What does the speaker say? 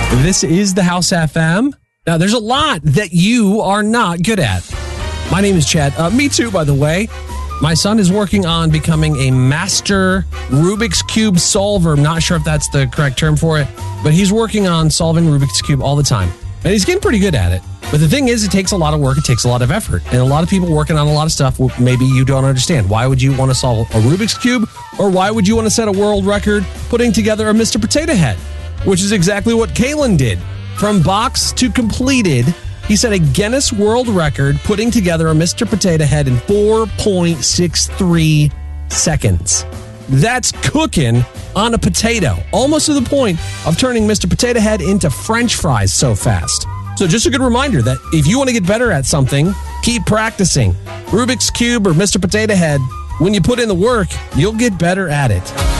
This is the House FM. Now, there's a lot that you are not good at. My name is Chad. Me too, by the way. My son is working on becoming a master Rubik's Cube solver. I'm not sure if that's the correct term for it, but he's working on solving Rubik's Cube all the time. And he's getting pretty good at it. But the thing is, it takes a lot of work. It takes a lot of effort. And a lot of people working on a lot of stuff, maybe you don't understand. Why would you want to solve a Rubik's Cube? Or why would you want to set a world record putting together a Mr. Potato Head? Which is exactly what Kalen did. From box to completed, he set a Guinness World Record putting together a Mr. Potato Head in 4.63 seconds. That's cooking on a potato, almost to the point of turning Mr. Potato Head into French fries so fast. So just a good reminder that if you want to get better at something, keep practicing. Rubik's Cube or Mr. Potato Head, when you put in the work, you'll get better at it.